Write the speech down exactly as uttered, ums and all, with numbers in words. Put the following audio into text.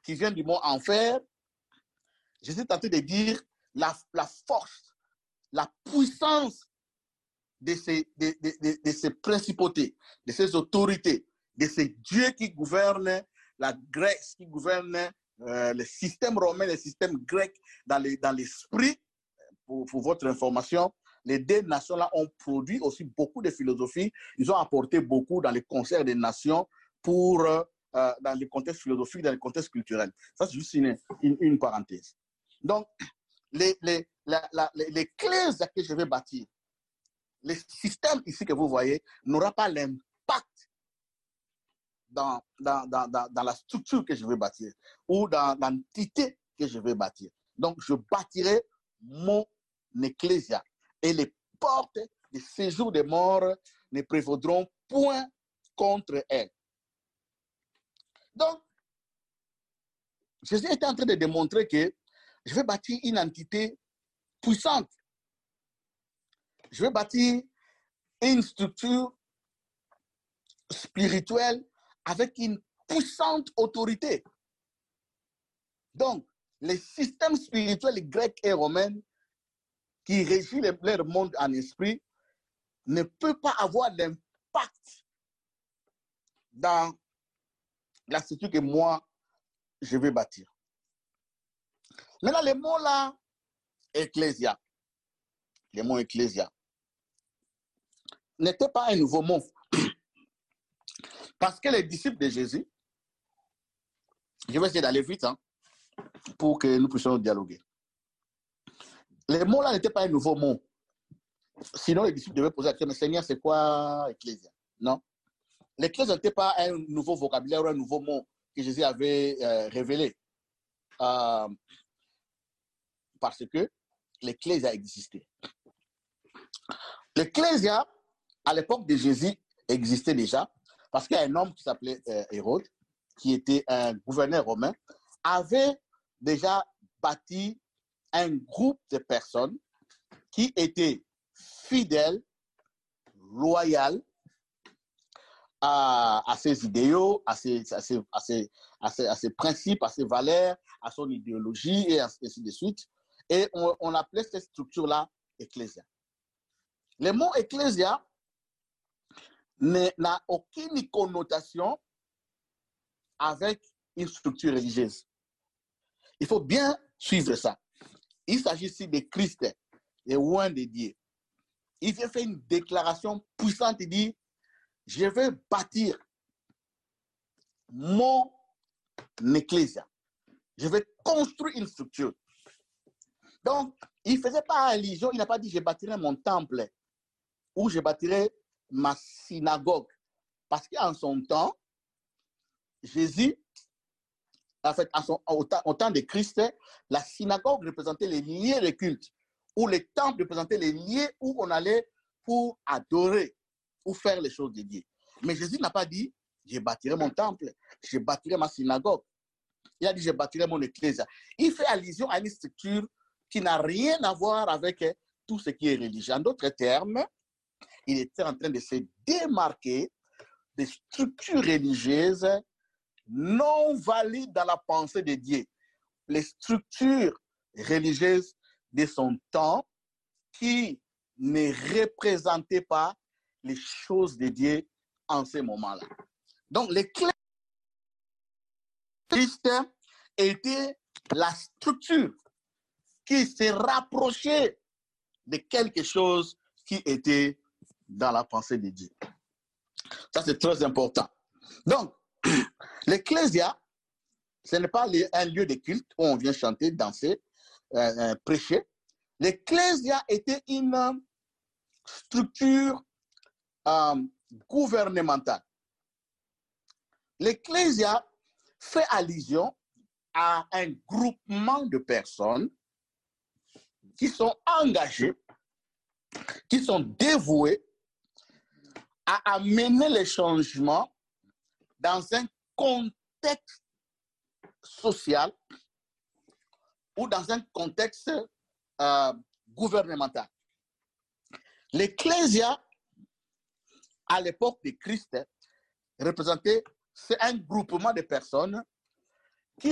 qui vient du mot enfer, je suis tenté de dire la, la force, la puissance de ces, de, de, de, de ces principautés, de ces autorités, de ces dieux qui gouvernent la Grèce, qui gouvernent euh, le système romain, le système grec dans l'esprit. Dans pour, pour votre information, les deux nations-là ont produit aussi beaucoup de philosophie. Ils ont apporté beaucoup dans les concerts des nations pour, euh, dans le contexte philosophique, dans le contexte culturel. Ça, c'est juste une, une, une parenthèse. Donc, les, les, la, la, les, les clés que je vais bâtir, le système ici que vous voyez n'aura pas l'impact dans, dans, dans, dans, dans la structure que je vais bâtir ou dans l'entité que je vais bâtir. Donc, je bâtirai mon ecclésia et les portes du séjour des morts ne prévaudront point contre elle. Donc, Jésus était en train de démontrer que je vais bâtir une entité puissante. Je vais bâtir une structure spirituelle avec une puissante autorité. Donc, les systèmes spirituels grecs et romains qui régissent leur monde en esprit ne peuvent pas avoir d'impact dans la structure que moi, je vais bâtir. Maintenant, le mot là, ecclésia, le mot ecclésia, n'était pas un nouveau mot. Parce que les disciples de Jésus, je vais essayer d'aller vite hein, pour que nous puissions dialoguer. Le mot là n'était pas un nouveau mot. Sinon, les disciples devaient poser la question, mais Seigneur, c'est quoi ecclésia? Non. L'ecclésia n'était pas un nouveau vocabulaire ou un nouveau mot que Jésus avait euh, révélé. Euh, parce que l'ecclésia existait. L'ecclésia, à l'époque de Jésus, existait déjà, parce qu'il y a un homme qui s'appelait euh, Hérode, qui était un gouverneur romain, avait déjà bâti un groupe de personnes qui étaient fidèles, loyales à, à ses idéaux, à ses, à, ses, à, ses, à, ses, à ses principes, à ses valeurs, à son idéologie, et ainsi de suite. Et on, on appelait cette structure-là ecclésia. Le mot ecclésia n'a aucune connotation avec une structure religieuse. Il faut bien suivre ça. Il s'agit ici de Christ et loin de Dieu. Il vient faire une déclaration puissante. Il dit, je vais bâtir mon ecclésia. Je vais construire une structure. Donc, il ne faisait pas allusion, il n'a pas dit, je bâtirai mon temple ou je bâtirai ma synagogue. Parce qu'en son temps, Jésus, en fait, à son, au, au temps de Christ, la synagogue représentait les lieux de culte, ou les temples représentaient les lieux où on allait pour adorer ou faire les choses de Dieu. Mais Jésus n'a pas dit, je bâtirai mon temple, je bâtirai ma synagogue. Il a dit, je bâtirai mon ecclésia. Il fait allusion à une structure qui n'a rien à voir avec tout ce qui est religieux. En d'autres termes, il était en train de se démarquer des structures religieuses non valides dans la pensée de Dieu. Les structures religieuses de son temps qui ne représentaient pas les choses de Dieu en ce moment-là. Donc, l'Église était la structure qui se rapprochait de quelque chose qui était dans la pensée de Dieu. Ça, c'est très important. Donc, l'ecclésia, ce n'est pas un lieu de culte où on vient chanter, danser, euh, prêcher. L'ecclésia était une structure euh, gouvernementale. L'ecclésia fait allusion à un groupement de personnes qui sont engagées, qui sont dévouées à amener les changements dans un contexte social ou dans un contexte euh, gouvernemental. L'ecclésia, à l'époque de Christ, représentait c'est un groupement de personnes